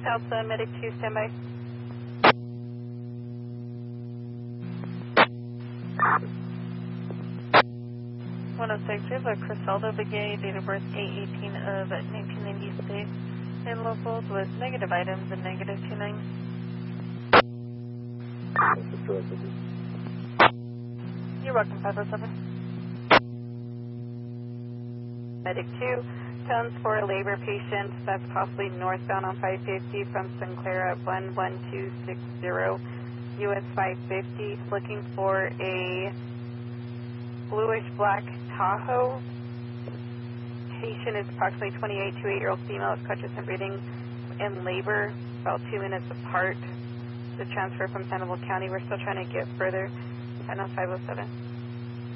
Alpha, Medic 2, standby. 106, we have a Crisaldo Begay, date of birth 8/18 of 1996, and locals with negative items and negative 29. You're welcome, 507. Medic 2, tones for a labor patient that's possibly northbound on 550 from Sinclair at 11260, US 550, looking for a bluish-black Tahoe. Patient is approximately 28 to 8-year-old female, is conscious and breathing in labor, about 2 minutes apart. The transfer from Sandoval County. We're still trying to get further. 507.